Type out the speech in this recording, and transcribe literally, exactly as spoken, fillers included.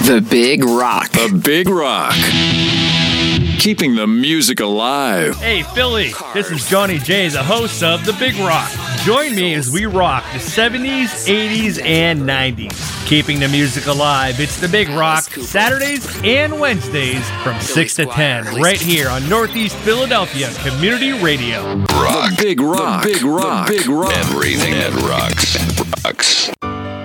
The Big Rock. The Big Rock. Keeping the music alive. Hey, Philly, this is Johnny J, the host of The Big Rock. Join me as we rock the seventies, eighties, and nineties. Keeping the music alive, it's The Big Rock, Saturdays and Wednesdays from six to ten, right here on Northeast Philadelphia Community Radio. Rock. The Big Rock. The Big Rock. The Big Rock. Everything that rocks.